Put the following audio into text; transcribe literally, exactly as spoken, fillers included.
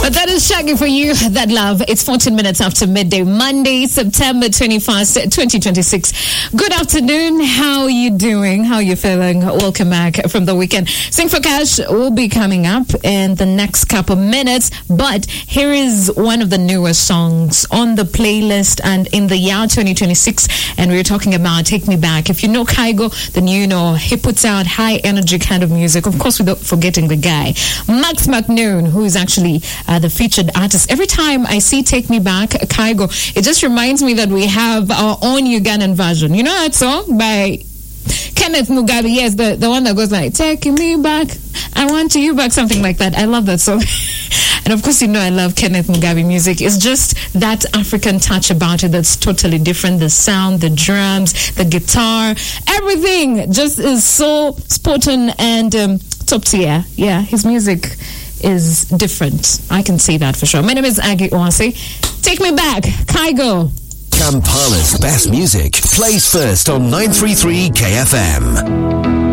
But that is Shaggy for you, that love. It's fourteen minutes after midday, Monday, September twenty-first, twenty twenty-six. Good afternoon. How are you doing? How are you feeling? Welcome back from the weekend. Sing for Cash will be coming up in the next couple minutes. But here is one of the newest songs on the playlist and in the year twenty twenty-six. And we're talking about Take Me Back. If you know Kygo, then you know he puts out high energy kind of music. Of course, without forgetting the guy, Max McNoon, who is actually uh, the featured artist. Every time I see Take Me Back, Kygo, it just reminds me that we have our own Ugandan version. You know that song by Kenneth Mugabe? Yes, the, the one that goes like, taking me back, I want you back, something like that. I love that song. And of course, you know I love Kenneth Mugabe music. It's just that African touch about it that's totally different. The sound, the drums, the guitar, everything just is so spot on and um, top tier. Yeah, his music is different. I can say that for sure. My name is Aggie Owasi. Take Me Back, Kygo. Kampala's best music plays first on nine three three K F M.